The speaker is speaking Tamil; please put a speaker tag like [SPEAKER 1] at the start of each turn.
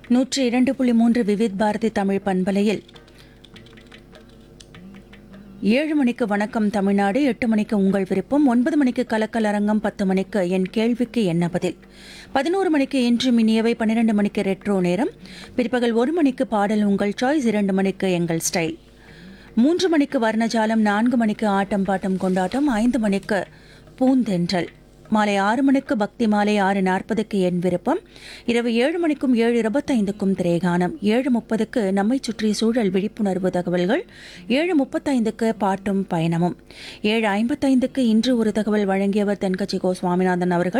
[SPEAKER 1] 102.3 விவித் பாரதி தமிழ் பண்பலையில் 7 மணிக்கு வணக்கம் தமிழ்நாடு, 8 மணிக்கு உங்கள் விருப்பம், 9 மணிக்கு கலக்கல் அரங்கம், 10 மணிக்கு என் கேள்விக்கு என்ன பதில், 11 மணிக்கு இன்று மினியவை, 12 மணிக்கு ரெட்ரோ நேரம், பிற்பகல் 1 மணிக்கு பாடல் உங்கள் சாய்ஸ், 2 மணிக்கு எங்கள் ஸ்டைல், 3 மணிக்கு வர்ணஜாலம், 4 மணிக்கு ஆட்டம் பாட்டம் கொண்டாட்டம், 5 மணிக்கு பூந்தென்றல், மாலை 6 மணிக்கு பக்தி மாலை, 6:40க்கு என் விருப்பம், இரவு 7 மணிக்கும் 7:25க்கும் திரைகானம், 7:30க்கு நம்மை சுற்றி சூழல் விழிப்புணர்வு தகவல்கள், 7:35க்கு பாட்டும் பயணமும், 7:55க்கு இன்று ஒரு தகவல் வழங்கியவர் தென்கட்சி கோ சுவாமிநாதன் அவர்கள்.